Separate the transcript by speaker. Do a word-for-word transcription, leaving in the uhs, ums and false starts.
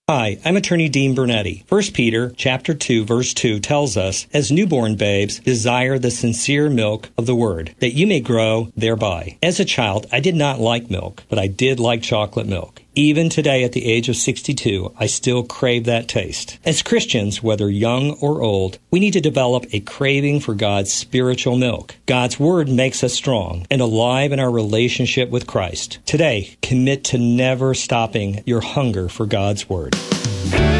Speaker 1: Hi, I'm attorney Dean Bernetti. First Peter chapter two, verse two tells us, as newborn babes, desire the sincere milk of the word, that you may grow thereby. As a child, I did not like milk, but I did like chocolate milk. Even today, at the age of sixty-two, I still crave that taste. As Christians, whether young or old, we need to develop a craving for God's spiritual milk. God's Word makes us strong and alive in our relationship with Christ. Today, commit to never stopping your hunger for God's Word.